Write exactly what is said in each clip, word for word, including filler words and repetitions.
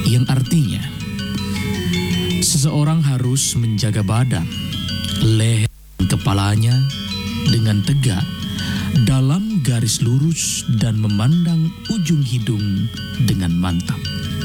yang artinya seseorang harus menjaga badan, leher, dan kepalanya dengan tegak dalam garis lurus dan memandang ujung hidung dengan mantap.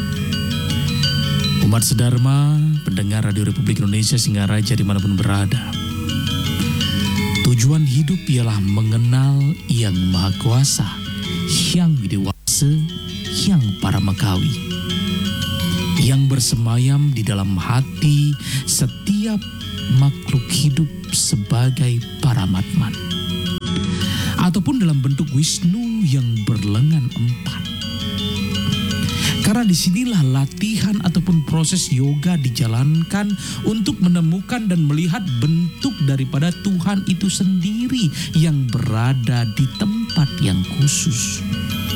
Umat sedharma, pendengar Radio Republik Indonesia Singaraja dimanapun berada, tujuan hidup ialah mengenal Yang Maha Kuasa, Hyang Widiwasa, Hyang Paramakawi, yang bersemayam di dalam hati setiap makhluk hidup sebagai Paramatman, ataupun dalam bentuk Wisnu yang berlengan empat. Karena disinilah latihan ataupun proses yoga dijalankan untuk menemukan dan melihat bentuk daripada Tuhan itu sendiri yang berada di tempat yang khusus.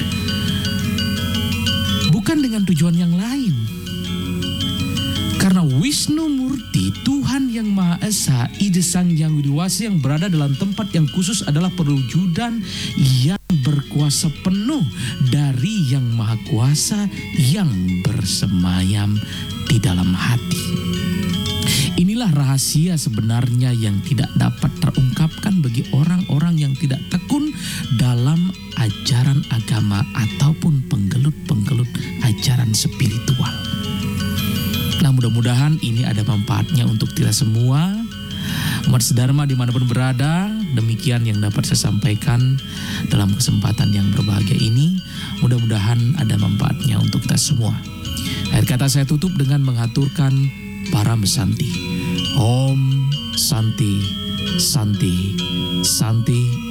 Bukan dengan tujuan yang lain. Karena Wisnu Murti, Tuhan yang Maha Esa, Ide Sang Hyang Widiwasa yang berada dalam tempat yang khusus adalah perwujudan yang berkuasa penuh dari Yang Maha Kuasa yang bersemayam di dalam hati. Inilah rahasia sebenarnya yang tidak dapat terungkapkan bagi orang-orang yang tidak tekun dalam ajaran agama ataupun penggelut-penggelut ajaran spiritual. Nah, mudah-mudahan ini ada manfaatnya untuk kita semua. Umat sedharma dimanapun berada, demikian yang dapat saya sampaikan dalam kesempatan yang berbahagia ini. Mudah-mudahan ada manfaatnya untuk kita semua. Akhir kata saya tutup dengan mengaturkan Param Santi. Om Santi, Santi, Santi.